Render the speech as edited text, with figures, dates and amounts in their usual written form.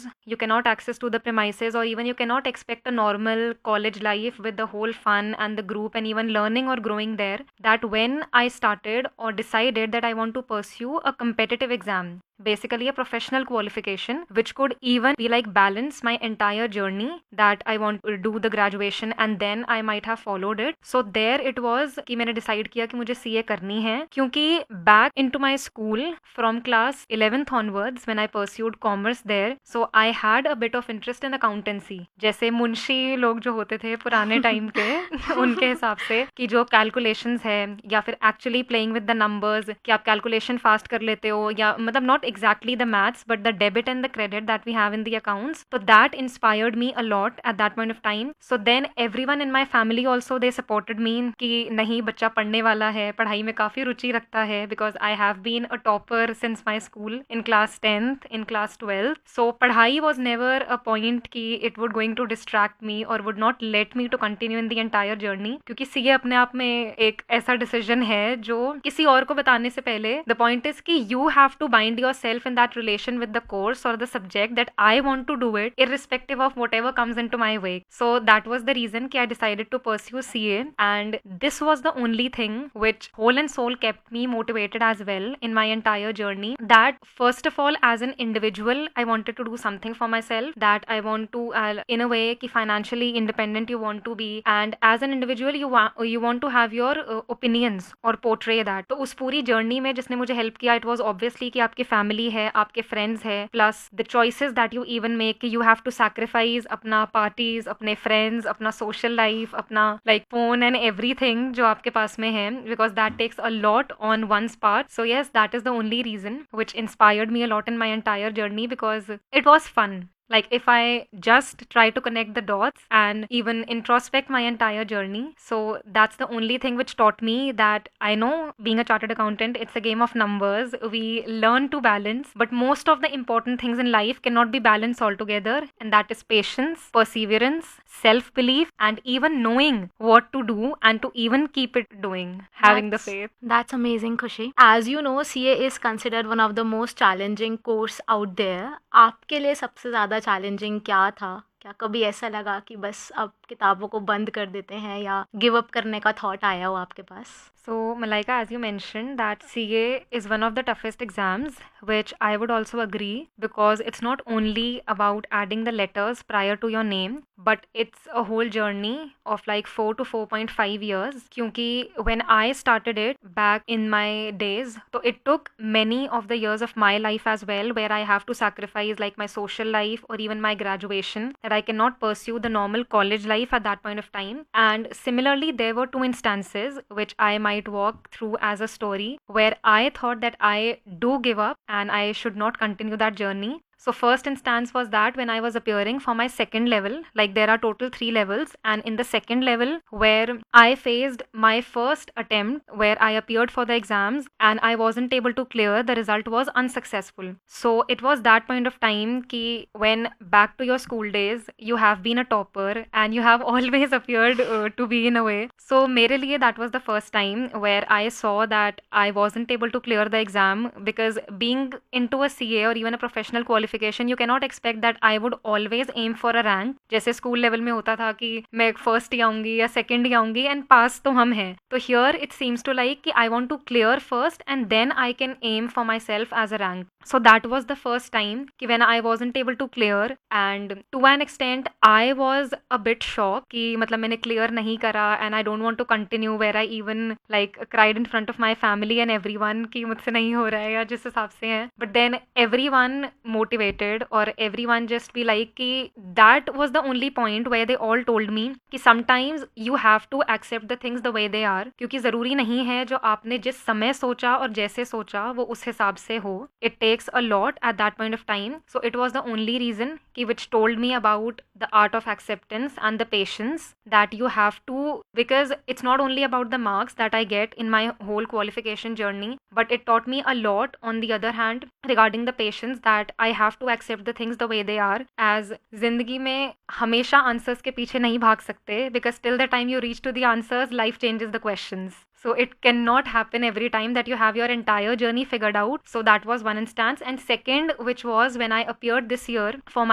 campus, you cannot access to the premises, or even you cannot expect a normal college life with the whole fun and the group and even learning or growing there. That when I started or decided that I want to pursue a competitive exam, basically a professional qualification which could even be like balance my entire journey, that I want to do the graduation and then I might have followed it. So there it was कि मैंने decide किया कि मुझे CA करनी है, क्योंकि back into my school from class 11th onwards when I pursued commerce there, so I had a bit of interest in accountancy. जैसे मुंशी लोग जो होते थे पुराने टाइम के उनके हिसाब से कि जो calculations है या फिर actually playing with the numbers, कि आप calculation fast कर लेते हो, या मतलब not exactly the maths but the debit and the credit that we have in the accounts. So that inspired me a lot at that point of time. So then everyone in my family also they supported me कि नहीं बच्चा पढ़ने वाला है, पढ़ाई में काफ़ी रुचि रखता है, because I have been a topper since my school in class 10th, in class 12th. So पढ़ाई was never a point कि it would going to distract me or would not let me to continue in the entire journey, क्योंकि CA अपने आप में एक ऐसा decision है जो किसी और को बताने से पहले the point is कि you have to bind yourself in that relation with the course or the subject that I want to do it irrespective of whatever comes into my way. So that was the reason कि I decided to pursue CA, and this was the only thing which whole and soul kept me motivated as well in my entire journey. That first of all, as an individual, I wanted to do something for myself, that I want to in a way कि financially independent you want to be, and as an individual you want to have your opinions or portray that. तो उस पूरी journey में जिसने मुझे help किया it was obviously कि आपकी family है, आपके friends है, plus the choices that you even make कि you have to sacrifice अपना parties, अपने friends, अपना social life, अपना like phone and everything जो आपके पास में है, because that takes a lot on one's part. So yes, that is the only reason which inspired me a lot in my entire journey, because it was fun. Like if I just try to connect the dots and even introspect my entire journey, so that's the only thing which taught me that I know being a chartered accountant, it's a game of numbers. We learn to balance, but most of the important things in life cannot be balanced altogether, and that is patience, perseverance, self-belief, and even knowing what to do and to even keep it doing, having the faith. That's amazing, Khushi. As you know, CA is considered one of the most challenging course out there. आपके लिए सबसे ज़्यादा challenging क्या था? क्या कभी ऐसा लगा कि बस अब किताबों को बंद कर देते हैं या गिव अप करने का थॉट आया हो आपके पास? So, Malaika, as you mentioned, that CA is one of the toughest exams, which I would also agree, because it's not only about adding the letters prior to your name, but it's a whole journey of like 4 to 4.5 years. क्योंकि when I started it back in my days, so it took many of the years of my life as well, where I have to sacrifice like my social life or even my graduation, that I cannot pursue the normal college life at that point of time. And similarly, there were two instances which I might walk through as a story where I thought that I do give up and I should not continue that journey. So first instance was that when I was appearing for my second level, like there are total 3 levels, and in the second level where I faced my first attempt where I appeared for the exams and I wasn't able to clear, the result was unsuccessful. So it was that point of time ki when back to your school days, you have been a topper and you have always appeared to be in a way. So mere liye that was the first time where I saw that I wasn't able to clear the exam, because being into a CA or even a professional qualification, you cannot expect that I would always aim for a rank. जैसे school level में होता था कि मैं first ही आऊंगी या second ही आऊंगी and पास तो हम हैं. तो here it seems to like कि I want to clear first and then I can M for my self as a rank. So that was the first time कि when I wasn't able to clear, and to an extent I was a bit shocked कि मतलब मैंने clear नहीं करा and I don't want to continue, where I even like cried in front of my family and everyone कि मुझसे नहीं हो रहा है या जिस हिसाब से है. But then everyone motivated or everyone just be like कि that was the only point where they all told me कि sometimes you have to accept the things the way they are, क्योंकि ज़रूरी नहीं है जो आपने जिस समय सोचा और जैसे सोचा वो उस हिसाब से हो. It takes a lot at that point of time. So it was the only reason which told me about the art of acceptance and the patience that you have to, because it's not only about the marks that I get in my whole qualification journey, but it taught me a lot on the other hand regarding the patience, that I have to accept the things the way they are. As जिंदगी में हमेशा answers के पीछे नहीं भाग सकते, because till the time you reach to the answers, life changes the questions. So it cannot happen every time that you have your entire journey figured out. So that was one instance. And second, which was when I appeared this year for